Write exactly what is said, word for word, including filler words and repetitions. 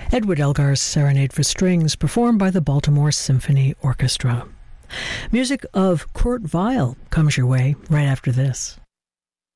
Edward Elgar's Serenade for Strings, performed by the Baltimore Symphony Orchestra. Music of Kurt Weill comes your way right after this.